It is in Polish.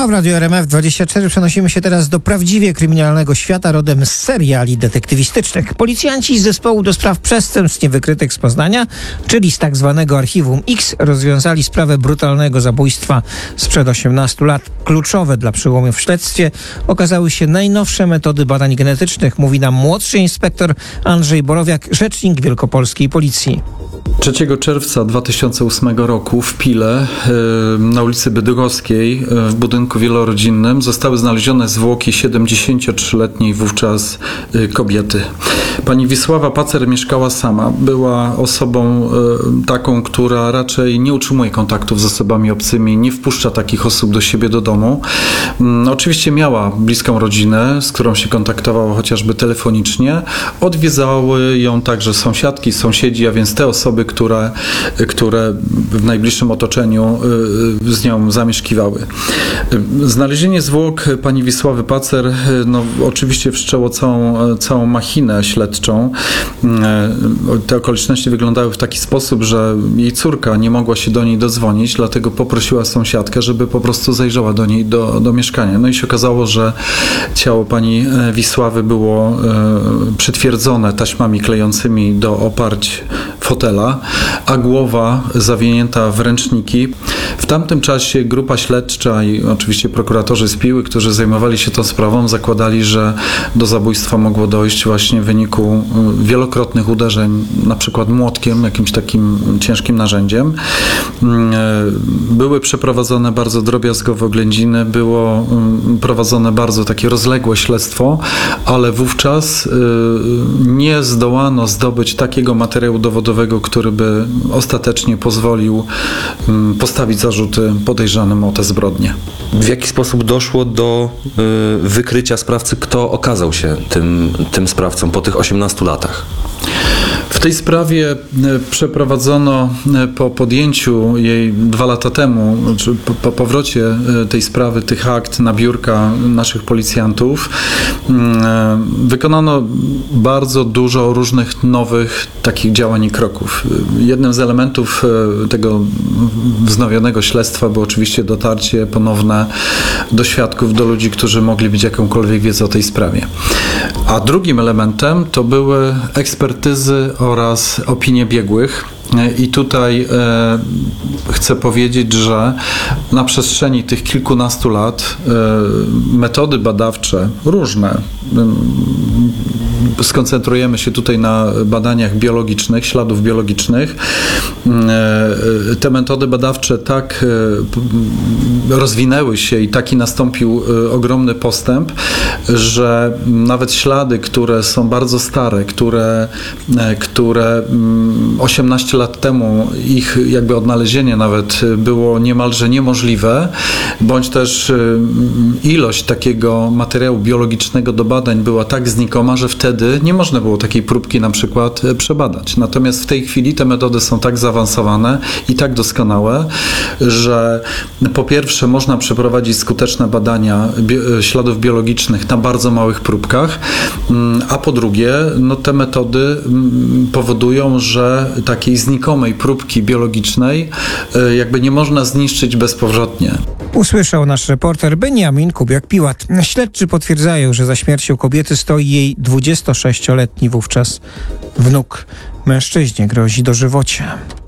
w Radiu RMF24 przenosimy się teraz do prawdziwie kryminalnego świata rodem z seriali detektywistycznych. Policjanci z zespołu do spraw przestępstw niewykrytych z Poznania, czyli z tak zwanego Archiwum X, rozwiązali sprawę brutalnego zabójstwa sprzed 18 lat. Kluczowe dla przełomu w śledztwie okazały się najnowsze metody badań genetycznych, mówi nam młodszy inspektor Andrzej Borowiak, rzecznik wielkopolskiej policji. 3 czerwca 2008 roku w Pile na ulicy Bydgoskiej w budynku wielorodzinnym zostały znalezione zwłoki 73-letniej wówczas kobiety. Pani Wisława Pacer mieszkała sama. Była osobą taką, która raczej nie utrzymuje kontaktów z osobami obcymi, nie wpuszcza takich osób do siebie do domu. Oczywiście miała bliską rodzinę, z którą się kontaktowała chociażby telefonicznie. Odwiedzały ją także sąsiadki, sąsiedzi, a więc te osoby, które w najbliższym otoczeniu z nią zamieszkiwały. Znalezienie zwłok pani Wisławy Pacer oczywiście wszczęło całą machinę śledczą. Te okoliczności wyglądały w taki sposób, że jej córka nie mogła się do niej dodzwonić, dlatego poprosiła sąsiadkę, żeby po prostu zajrzała do niej do mieszkania. No i się okazało, że ciało pani Wisławy było przytwierdzone taśmami klejącymi do oparć fotela, a głowa zawinięta w ręczniki. W tamtym czasie grupa śledcza i oczywiście prokuratorzy z Piły, którzy zajmowali się tą sprawą, zakładali, że do zabójstwa mogło dojść właśnie w wyniku wielokrotnych uderzeń, na przykład młotkiem, jakimś takim ciężkim narzędziem. Były przeprowadzone bardzo drobiazgowe oględziny, było prowadzone bardzo takie rozległe śledztwo, ale wówczas nie zdołano zdobyć takiego materiału dowodowego, który by ostatecznie pozwolił postawić zarzuty podejrzanym o te zbrodnie. W jaki sposób doszło do wykrycia sprawcy? Kto okazał się tym sprawcą po tych 18 latach? W tej sprawie przeprowadzono po podjęciu jej 2 lata temu, czy po powrocie tej sprawy, tych akt na biurka naszych policjantów, wykonano bardzo dużo różnych nowych takich działań i kroków. Jednym z elementów tego wznowionego śledztwa było oczywiście dotarcie ponowne do świadków, do ludzi, którzy mogli mieć jakąkolwiek wiedzę o tej sprawie. A drugim elementem to były ekspertyzy oraz opinie biegłych. I tutaj chcę powiedzieć, że na przestrzeni tych kilkunastu lat metody badawcze różne, skoncentrujemy się tutaj na badaniach biologicznych, śladów biologicznych. Te metody badawcze tak rozwinęły się i taki nastąpił ogromny postęp, że nawet ślady, które są bardzo stare, które 18 lat temu ich jakby odnalezienie nawet było niemalże niemożliwe, bądź też ilość takiego materiału biologicznego do badań była tak znikoma, że wtedy nie można było takiej próbki na przykład przebadać. Natomiast w tej chwili te metody są tak zaawansowane i tak doskonałe, że po pierwsze można przeprowadzić skuteczne badania śladów biologicznych na bardzo małych próbkach, a po drugie te metody powodują, że takiej znikomej próbki biologicznej jakby nie można zniszczyć bezpowrotnie. Usłyszał nasz reporter Beniamin Kubiak-Piłat. Śledczy potwierdzają, że za śmiercią kobiety stoi jej 26-letni wówczas wnuk. Mężczyźnie grozi dożywocie.